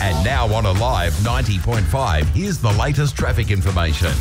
And now on Alive 90.5, here's the latest traffic information.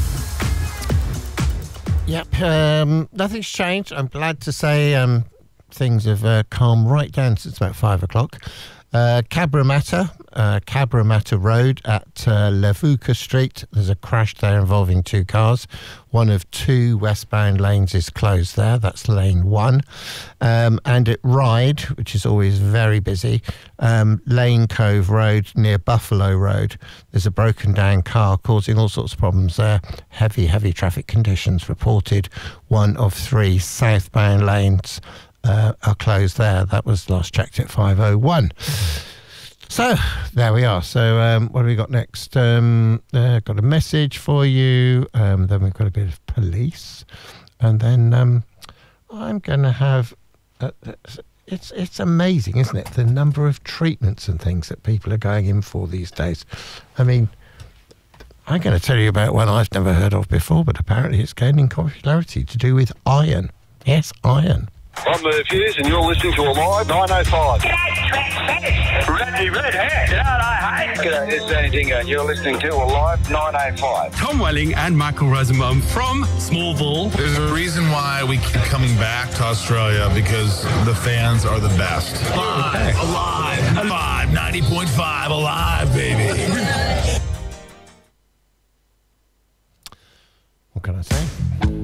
Yep, nothing's changed. I'm glad to say things have calmed right down since about 5 o'clock. Cabramatta Road at Levuka Street. There's a crash there involving two cars. One of two westbound lanes is closed there. That's lane 1. And at Ryde, which is always very busy, Lane Cove Road near Buffalo Road, there's a broken down car causing all sorts of problems there. Heavy traffic conditions reported. 1 of 3 southbound lanes are closed there. That was last checked at 5:01. So there we are. So what have we got next? Got a message for you. Then we've got a bit of police, and then I'm going to have. It's amazing, isn't it? The number of treatments and things that people are going in for these days. I mean, I'm going to tell you about one I've never heard of before, but apparently it's gaining popularity, to do with iron. Yes, iron. I'm Hughes, and you're listening to Alive 905. Reddy Redhead, I hate. G'day, this is Danny Dingo, and you're listening to Alive 905. Tom Welling and Michael Rosenbaum from Smallville. There's a reason why we keep coming back to Australia, because the fans are the best. Alive 90.5, alive, baby. What can I say?